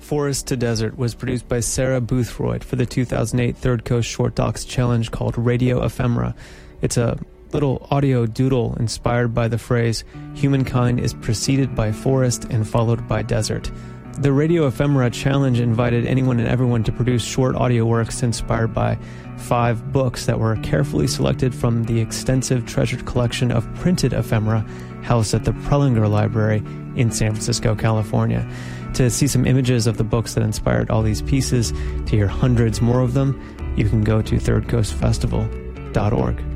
Forest to Desert was produced by Sarah Boothroyd for the 2008 Third Coast Short Docs Challenge called Radio Ephemera. It's a little audio doodle inspired by the phrase, humankind is preceded by forest and followed by desert. The Radio Ephemera Challenge invited anyone and everyone to produce short audio works inspired by 5 books that were carefully selected from the extensive treasured collection of printed ephemera housed at the Prelinger Library in San Francisco, California. To see some images of the books that inspired all these pieces, to hear hundreds more of them, you can go to thirdcoastfestival.org.